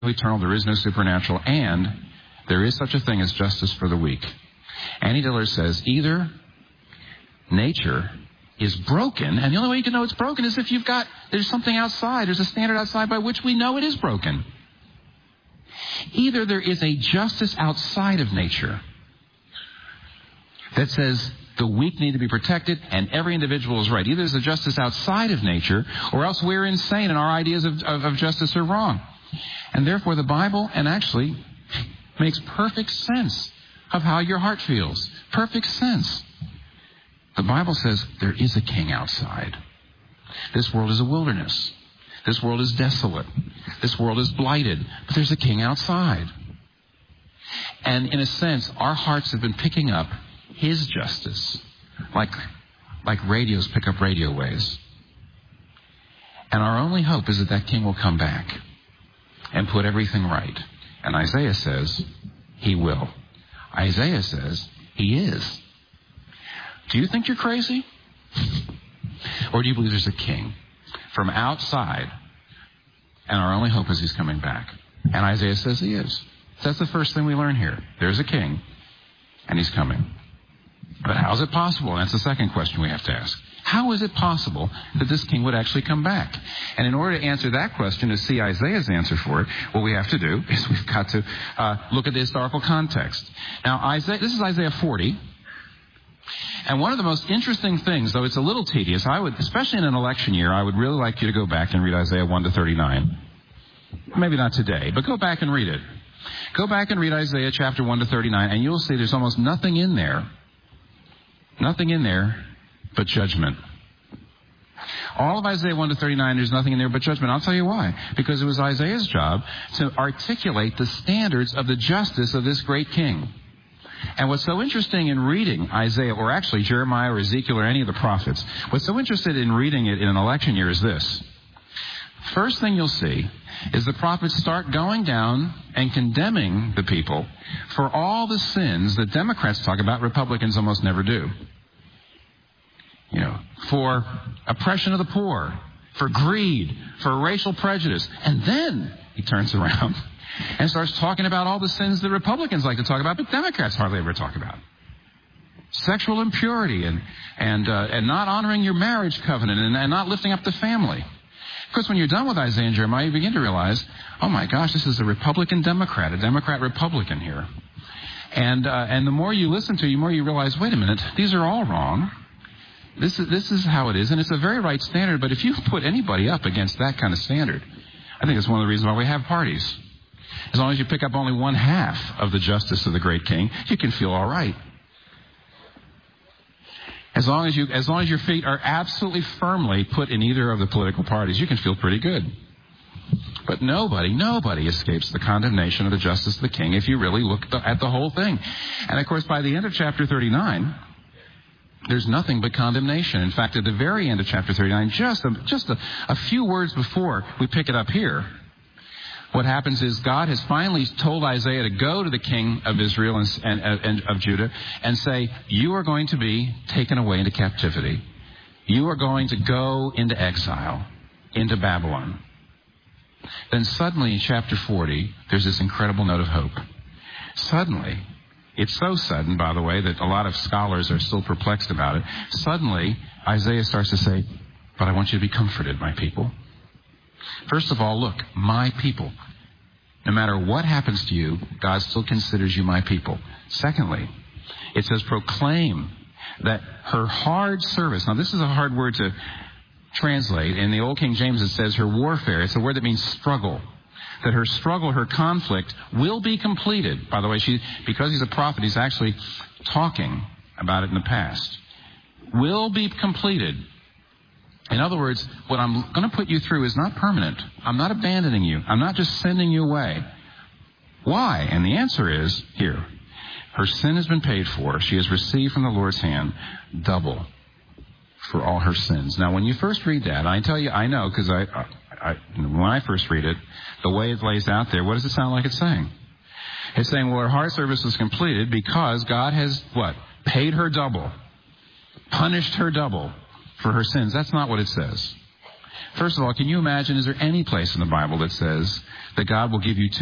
eternal, there is no supernatural, and there is such a thing as justice for the weak. Annie Dillard says either nature is broken, and the only way you can know it's broken is if there's something outside, there's a standard outside by which we know it is broken. Either there is a justice outside of nature that says the weak need to be protected and every individual is right. Either there's a justice outside of nature, or else we're insane and our ideas of justice are wrong. And therefore the Bible, and actually, makes perfect sense of how your heart feels. Perfect sense. The Bible says there is a king outside. This world is a wilderness. This world is desolate. This world is blighted. But there's a king outside. And in a sense, our hearts have been picking up his justice, like radios pick up radio waves. And our only hope is that that king will come back and put everything right. And Isaiah says he will. Isaiah says he is. Do you think you're crazy? Or do you believe there's a king from outside, and our only hope is he's coming back? And Isaiah says he is. So that's the first thing we learn here. There's a king, and he's coming. But how is it possible? And that's the second question we have to ask. How is it possible that this king would actually come back? And in order to answer that question, to see Isaiah's answer for it, what we have to do is we've got to look at the historical context. Now, this is Isaiah 40. And one of the most interesting things, though it's a little tedious, especially in an election year, I would really like you to go back and read Isaiah 1 to 39. Maybe not today, but go back and read it. Go back and read Isaiah chapter 1 to 39, and you'll see there's almost nothing in there but judgment. All of Isaiah 1 to 39, there's nothing in there but judgment. I'll tell you why. Because it was Isaiah's job to articulate the standards of the justice of this great king. And what's so interesting in reading Isaiah, or actually Jeremiah or Ezekiel or any of the prophets, what's so interesting in reading it in an election year is this. First thing you'll see is the prophets start going down and condemning the people for all the sins that Democrats talk about, Republicans almost never do. For oppression of the poor, for greed, for racial prejudice. And then he turns around and starts talking about all the sins that Republicans like to talk about, but Democrats hardly ever talk about. Sexual impurity and not honoring your marriage covenant and not lifting up the family. Of course, when you're done with Isaiah and Jeremiah, you begin to realize, oh my gosh, this is a Republican-Democrat, a Democrat-Republican here. And the more you listen to, the more you realize, wait a minute, these are all wrong. This is how it is, and it's a very right standard, but if you put anybody up against that kind of standard, I think it's one of the reasons why we have parties. As long as you pick up only one half of the justice of the great king, you can feel all right. As long as your feet are absolutely firmly put in either of the political parties, you can feel pretty good. But nobody escapes the condemnation of the justice of the king if you really look at the whole thing. And of course, by the end of chapter 39, there's nothing but condemnation. In fact, at the very end of chapter 39, just a few words before we pick it up here, what happens is God has finally told Isaiah to go to the king of Israel and of Judah and say, you are going to be taken away into captivity. You are going to go into exile, into Babylon. Then suddenly in chapter 40, there's this incredible note of hope. Suddenly, it's so sudden, by the way, that a lot of scholars are still perplexed about it. Suddenly, Isaiah starts to say, but I want you to be comforted, my people. First of all, look, my people. No matter what happens to you, God still considers you my people. Secondly, it says proclaim that her hard service. Now, this is a hard word to translate. In the Old King James, it says her warfare. It's a word that means struggle. That her struggle, her conflict will be completed. By the way, because he's a prophet, he's actually talking about it in the past. Will be completed. In other words, what I'm going to put you through is not permanent. I'm not abandoning you. I'm not just sending you away. Why? And the answer is here. Her sin has been paid for. She has received from the Lord's hand double for all her sins. Now, when you first read that, I tell you, I know, because when I first read it, the way it lays out there, what does it sound like it's saying? It's saying, well, her heart service is completed because God has, what? Paid her double. Punished her double for her sins. That's not what it says. First of all, can you imagine, is there any place in the Bible that says that God will give you two